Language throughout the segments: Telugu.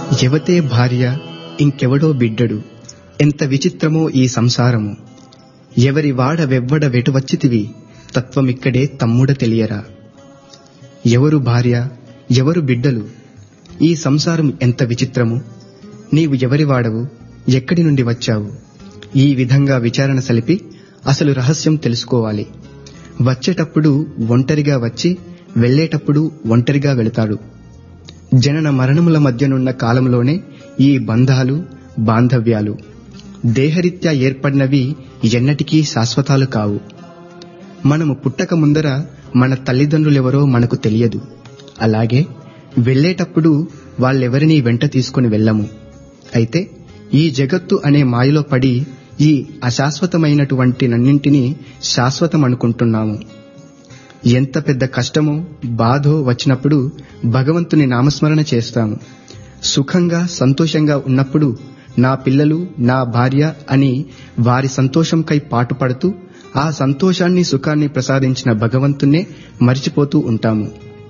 ఎవతే భార్య ఇంకెవడో బిడ్డడు, ఎంత విచిత్రమో ఈ సంసారము. ఎవరి వాడ వెవ్వడ వెటువచ్చితివి, తత్వమిక్కడే తమ్ముడ తెలియరా. ఎవరు భార్య, ఎవరు బిడ్డలు, ఈ సంసారం ఎంత విచిత్రము. నీవు ఎవరి వాడవు, ఎక్కడి నుండి వచ్చావు. ఈ విధంగా విచారణ సలిపి అసలు రహస్యం తెలుసుకోవాలి. వచ్చేటప్పుడు ఒంటరిగా వచ్చి వెళ్లేటప్పుడు ఒంటరిగా వెళతాడు. జనన మరణముల మధ్యనున్న కాలంలోనే ఈ బంధాలు బాంధవ్యాలు దేహరీత్యా ఏర్పడినవి ఎన్నటికీ శాశ్వతాలు కావు. మనము పుట్టక ముందర మన తల్లిదండ్రులెవరో మనకు తెలియదు. అలాగే వెళ్లేటప్పుడు వాళ్ళెవరినీ వెంట తీసుకుని వెళ్ళము. అయితే ఈ జగత్తు అనే మాయలో పడి ఈ అశాశ్వతమైనటువంటి నన్నింటినీ శాశ్వతం అనుకుంటున్నాము. ఎంత పెద్ద కష్టమో బాధో వచ్చినప్పుడు భగవంతుని నామస్మరణ చేస్తాము. సుఖంగా సంతోషంగా ఉన్నప్పుడు నా పిల్లలు, నా భార్య అని వారి సంతోషంకై పాటుపడుతూ ఆ సంతోషాన్ని సుఖాన్ని ప్రసాదించిన భగవంతున్నే మరిచిపోతూ ఉంటాము.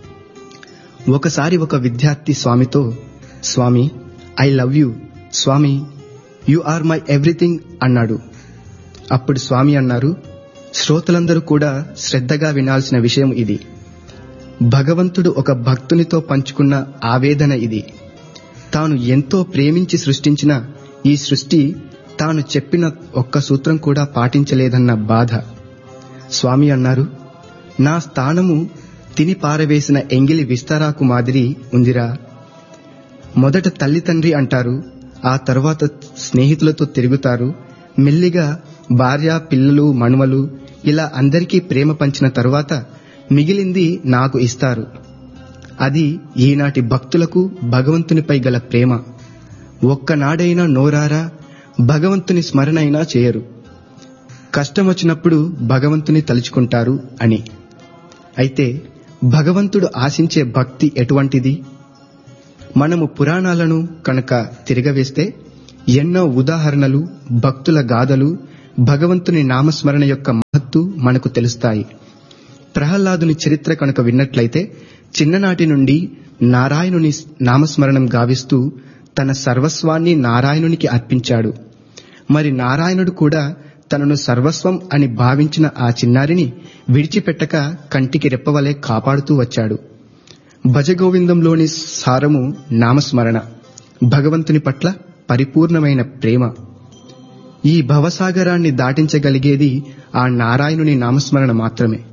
ఒకసారి ఒక విద్యార్థి స్వామితో, స్వామి I love you, Swamy you are my everything అన్నాడు. అప్పుడు స్వామి అన్నారు, శ్రోతలందరూ కూడా శ్రద్ధగా వినాల్సిన విషయం ఇది. భగవంతుడు ఒక భక్తునితో పంచుకున్న ఆవేదన ఇది. తాను ఎంతో ప్రేమించి సృష్టించిన ఈ సృష్టి తాను చెప్పిన ఒక్క సూత్రం కూడా పాటించలేదన్న బాధ. స్వామి అన్నారు, నా స్థానము తిని పారవేసిన ఎంగిలి విస్తారాకు మాదిరి ఉందిరా. మొదట తల్లి తండ్రి అంటారు, ఆ తర్వాత స్నేహితులతో తిరుగుతారు, మెల్లిగా భార్య పిల్లలు మనుమలు ఇలా అందరికీ ప్రేమ పంచిన తరువాత మిగిలింది నాకు ఇస్తారు. అది ఈనాటి భక్తులకు భగవంతునిపై గల ప్రేమ. ఒక్కనాడైనా నోరారా భగవంతుని స్మరణైనా చేయరు. కష్టం వచ్చినప్పుడు భగవంతుని తలుచుకుంటారు అని. అయితే భగవంతుడు ఆశించే భక్తి ఎటువంటిది? మనము పురాణాలను కనుక తిరగవేస్తే ఎన్నో ఉదాహరణలు, భక్తుల గాథలు, భగవంతుని నామస్మరణ యొక్క మహత్తు మనకు తెలుస్తాయి. ప్రహ్లాదుని చరిత్ర కనుక విన్నట్లయితే చిన్ననాటి నుండి నారాయణుని నామస్మరణం గావిస్తూ తన సర్వస్వాన్ని నారాయణునికి అర్పించాడు. మరి నారాయణుడు కూడా తనను సర్వస్వం అని భావించిన ఆ చిన్నారిని విడిచిపెట్టక కంటికి రెప్పవలే కాపాడుతూ వచ్చాడు. భజగోవిందంలోని సారము నామస్మరణ, భగవంతుని పట్ల పరిపూర్ణమైన ప్రేమ. ఈ భవసాగరాన్ని దాటించగలిగేది ఆ నారాయణుని నామస్మరణ మాత్రమే.